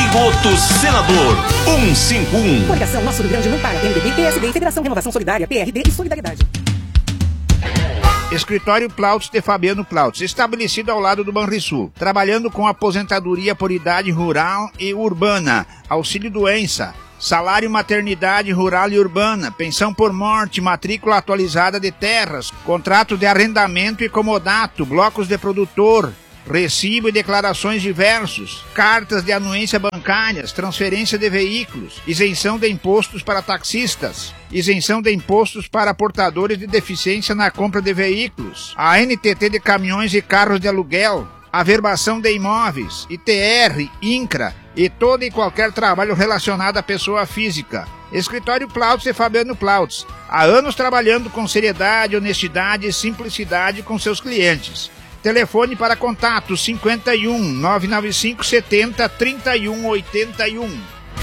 Voto Senador 151. Coligação Nosso Rio Grande não para. MDB, PSD, Federação Renovação Solidária, PRD e Solidariedade. Escritório Plautz de Fabiano Plautz, estabelecido ao lado do Banrisul, trabalhando com aposentadoria por idade rural e urbana, auxílio doença, salário maternidade rural e urbana, pensão por morte, matrícula atualizada de terras, contrato de arrendamento e comodato, blocos de produtor, recibo e declarações diversos, cartas de anuência bancárias, transferência de veículos, isenção de impostos para taxistas, isenção de impostos para portadores de deficiência na compra de veículos, a NTT de caminhões e carros de aluguel, averbação de imóveis, ITR, INCRA e todo e qualquer trabalho relacionado à pessoa física. Escritório Plautz e Fabiano Plautz, há anos trabalhando com seriedade, honestidade e simplicidade com seus clientes. Telefone para contato 51 995 70 31 81.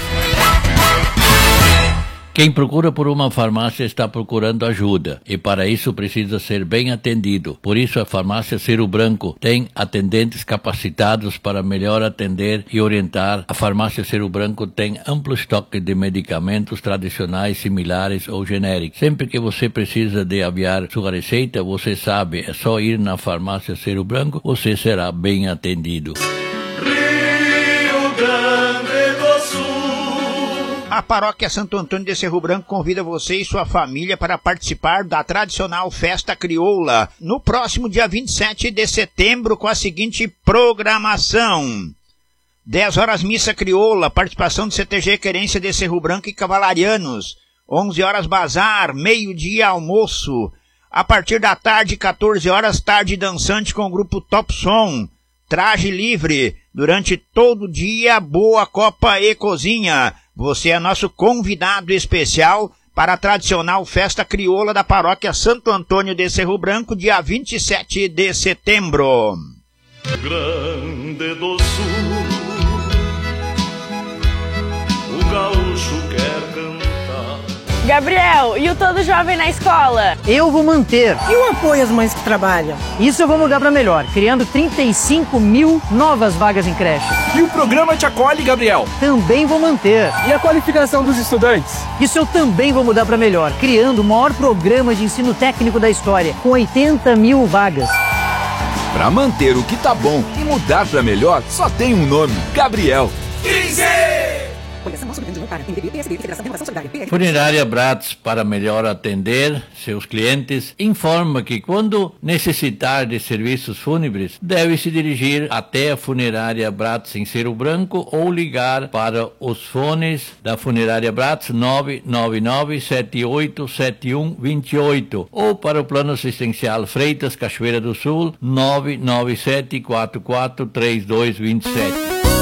Quem procura por uma farmácia está procurando ajuda e para isso precisa ser bem atendido. Por isso a farmácia Cero Branco tem atendentes capacitados para melhor atender e orientar. A farmácia Cero Branco tem amplo estoque de medicamentos tradicionais, similares ou genéricos. Sempre que você precisa de aviar sua receita, você sabe, é só ir na farmácia Cero Branco, você será bem atendido. Rio Grande do Sul. A paróquia Santo Antônio de Cerro Branco convida você e sua família para participar da tradicional festa crioula no próximo dia 27 de setembro com a seguinte programação. 10 horas missa crioula, participação do CTG Querência de Cerro Branco e Cavalarianos. 11 horas bazar, meio-dia almoço. A partir da tarde, 14 horas, tarde dançante com o grupo Top Som. Traje livre. Durante todo o dia, boa copa e cozinha. Você é nosso convidado especial para a tradicional festa crioula da paróquia Santo Antônio de Cerro Branco, dia 27 de setembro. Grande do Sul, o gaúcho quer cantar. Gabriel, e o Todo Jovem na escola? Eu vou manter. E o apoio às mães que trabalham? Isso eu vou mudar para melhor, criando 35 mil novas vagas em creche. E o programa Te Acolhe, Gabriel? Também vou manter. E a qualificação dos estudantes? Isso eu também vou mudar para melhor, criando o maior programa de ensino técnico da história, com 80 mil vagas. Para manter o que tá bom e mudar para melhor, só tem um nome: Gabriel. 15! Coligação Nosso Rio Grande não para. MDB, PSD, Federação Renovação Solidária, PRD. Funerária Bratz, para melhor atender seus clientes, informa que quando necessitar de serviços fúnebres, deve se dirigir até a Funerária Bratz em Cerro Branco ou ligar para os fones da Funerária Bratz 999-787128 ou para o Plano Assistencial Freitas, Cachoeira do Sul 997443227.